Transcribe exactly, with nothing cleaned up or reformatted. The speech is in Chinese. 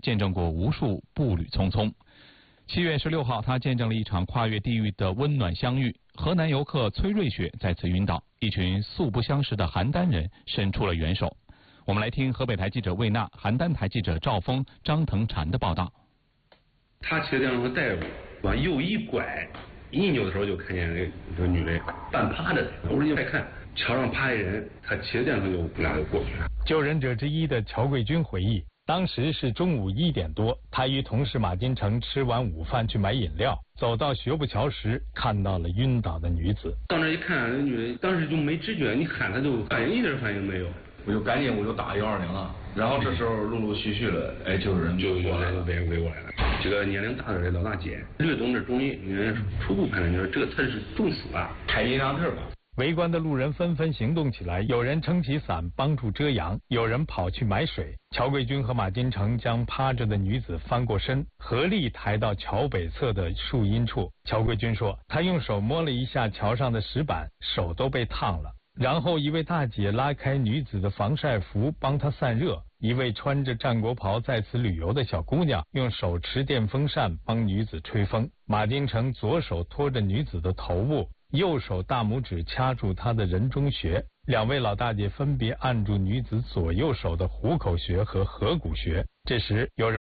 见证过无数步履匆匆。七月十六号，他见证了一场跨越地域的温暖相遇。河南游客崔瑞雪在此晕倒，一群素不相识的邯郸人伸出了援手。我们来听河北台记者魏娜、邯郸台记者赵峰、张腾婵的报道。 他骑的电动车带着我往右一拐，一扭的时候就看见这个女的半趴着，我一再看，桥上趴一人，他骑着电动车就我们俩就过去了。 救人者之一的乔贵军回忆，当时是中午一点多，他与同事马金成吃完午饭去买饮料，走到学步桥时看到了晕倒的女子。 到那一看，那女的当时就没知觉，你喊她就反应一点反应没有， 我就赶紧我就打幺二零了。然后这时候陆陆续续的，哎，就有人就过来了， 围围过来了。这个年龄大的老大姐略懂点中医，人家初步判断就是这个她是中暑了，开一两特吧。 围观的路人纷纷行动起来，有人撑起伞帮助遮阳，有人跑去买水。乔贵军和马金成将趴着的女子翻过身，合力抬到桥北侧的树荫处。乔贵军说，他用手摸了一下桥上的石板，手都被烫了。然后一位大姐拉开女子的防晒服帮她散热，一位穿着战国袍在此旅游的小姑娘用手持电风扇帮女子吹风。马金成左手托着女子的头部，右手大拇指掐住她的人中穴，两位老大姐分别按住女子左右手的虎口穴和合谷穴。这时有人